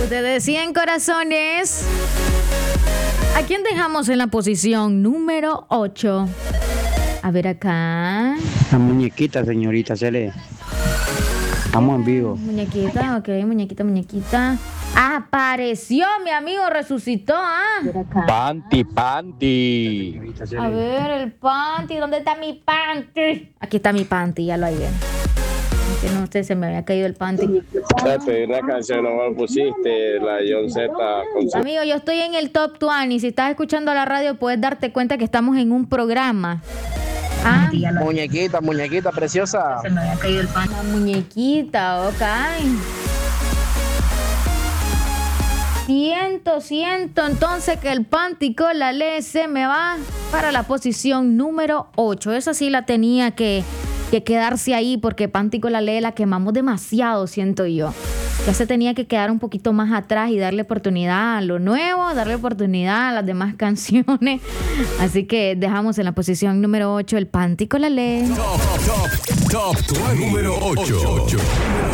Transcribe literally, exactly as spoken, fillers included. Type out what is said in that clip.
Ustedes cien corazones. ¿A quién dejamos en la posición número ocho? A ver acá. La muñequita, señorita Cele. Estamos en vivo. Muñequita, ok, muñequita, muñequita. Apareció, mi amigo, resucitó, ¿ah? Panty, panty. A ver, el panty, ¿dónde está mi panty? Aquí está mi panty, ya lo hay bien. Que no sé, se me había caído el panty. Te pedí una canción, no me pusiste, la John Z. Con... Amigo, yo estoy en el top veinte. Si estás escuchando la radio, puedes darte cuenta que estamos en un programa. Ah, Muñequita, muñequita preciosa. se me había caído el panty. La muñequita, ok. Siento, siento entonces que el panty con la ley se me va para la posición número ocho. Esa sí la tenía que, que quedarse ahí porque panty con la ley la quemamos demasiado, siento yo. Ya se tenía que quedar un poquito más atrás y darle oportunidad a lo nuevo, darle oportunidad a las demás canciones. Así que dejamos en la posición número ocho el panty con la ley. Top, top, top, top número ocho.